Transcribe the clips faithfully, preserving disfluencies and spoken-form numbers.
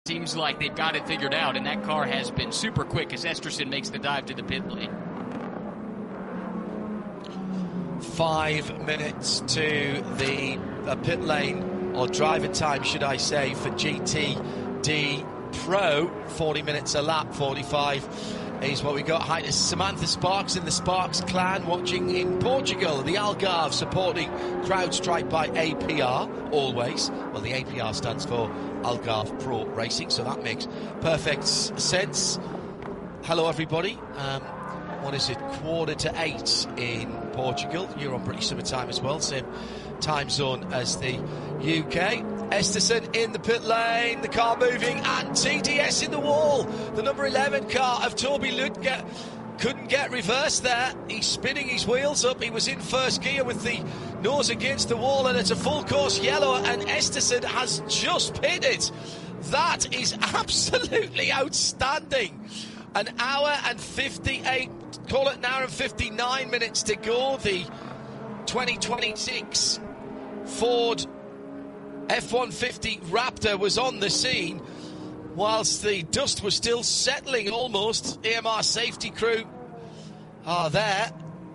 Seems like they've got it figured out, and that car has been super quick as Esterson makes the dive to the pit lane. Five minutes to the uh, pit lane, or driving time, should I say, for G T D Pro. forty minutes a lap, forty-five is what we got. Hi to Samantha Sparks in the Sparks clan watching in Portugal. The Algarve supporting CrowdStrike by A P R, always. Well, the A P R stands for Algarve Pro Racing, so that makes perfect sense. Hello, everybody. Um, what is it? Quarter to eight in Portugal. You're on British Summer Time as well, same time zone as the U K. Esterson in the pit lane, the car moving, and T D S in the wall. The number eleven car of Toby Lutke couldn't get reversed there. He's spinning his wheels up. He was in first gear with the nose against the wall, and it's a full course yellow, and Esterson has just pitted. That is absolutely outstanding. An hour and fifty-eight, call it an hour and fifty-nine minutes to go. The twenty twenty-six Ford F one fifty Raptor was on the scene whilst the dust was still settling almost. A M R safety crew are there,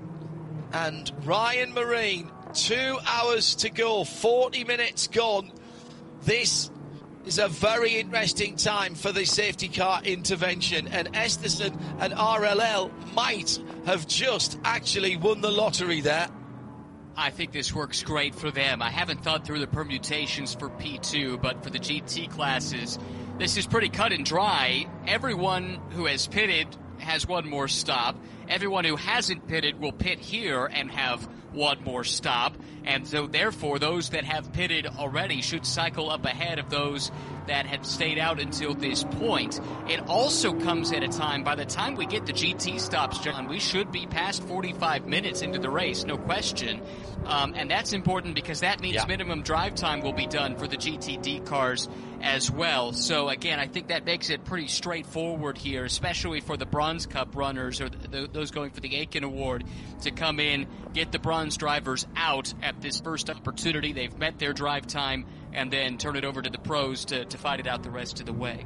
and Ryan Marine, two hours to go, forty minutes gone. This is a very interesting time for the safety car intervention, and Esterson and R L L might have just actually won the lottery there. I think this works great for them. I haven't thought through the permutations for P two, but for the G T classes, this is pretty cut and dry. Everyone who has pitted has one more stop. Everyone who hasn't pitted will pit here and have one more stop. And so, therefore, those that have pitted already should cycle up ahead of those that have stayed out until this point. It also comes at a time, by the time we get the G T stops, John, we should be past forty-five minutes into the race, no question. Um, and that's important because that means yeah. minimum drive time will be done for the G T D cars as well. So, again, I think that makes it pretty straightforward here, especially for the Bronze Cup runners or the, the, those going for the Aiken Award to come in, get the bronze drivers out at this first opportunity. They've met their drive time, and then turn it over to the pros to, to fight it out the rest of the way.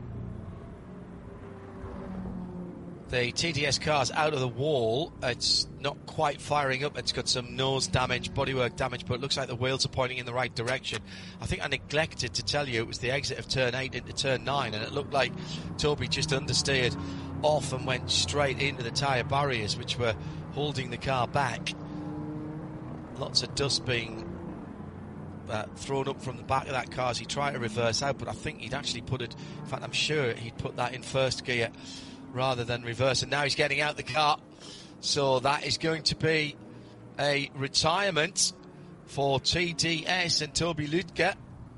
The T D S car's out of the wall. It's not quite firing up. It's got some nose damage, bodywork damage, but it looks like the wheels are pointing in the right direction. I think I neglected to tell you it was the exit of turn eight into turn nine, and it looked like Toby just understeered off and went straight into the tyre barriers, which were holding the car back. Lots of dust being uh, thrown up from the back of that car as he tried to reverse out, but I think he'd actually put it, in fact I'm sure he'd put that in first gear rather than reverse, and now he's getting out the car. So that is going to be a retirement for T D S and Toby Lutke.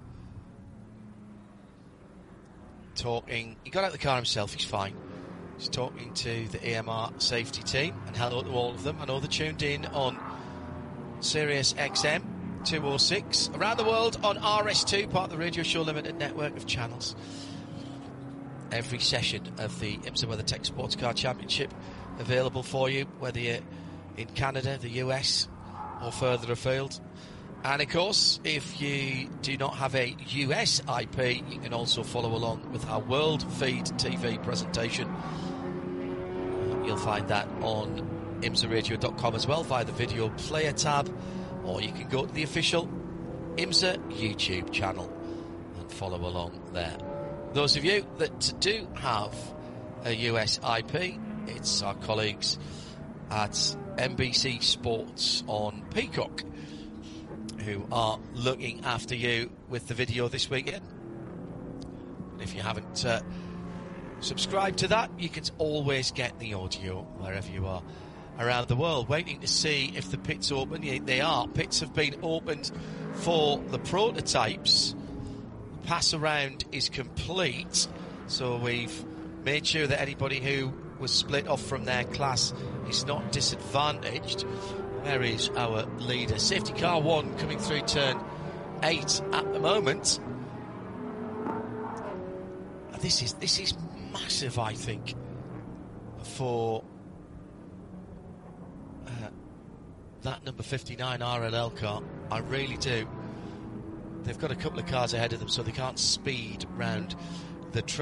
Talking, he got out the car himself, he's fine. He's talking to the A M R safety team, and hello to all of them. I know they're tuned in on Sirius X M two oh six, around the world on R S two, part of the Radio Show Limited network of channels. Every session of the IMSA WeatherTech Sports Car Championship available for you, whether you're in Canada, the U S, or further afield. And of course, if you do not have a U S I P, you can also follow along with our World Feed T V presentation. Uh, you'll find that on imsa radio dot com as well via the video player tab, or you can go to the official IMSA YouTube channel and follow along there. Those of you that do have a U S I P, it's our colleagues at N B C Sports on Peacock who are looking after you with the video this weekend. And if you haven't uh, subscribed to that, you can always get the audio wherever you are around the world. Waiting to see if the pits open. They are. Pits have been opened for the prototypes. Pass around is complete, so we've made sure that anybody who was split off from their class is not disadvantaged. There is our leader, safety car one, coming through turn eight at the moment. This is this is massive, I think, for uh, that number fifty-nine R L L car. I really do. They've got a couple of cars ahead of them, so they can't speed round the track.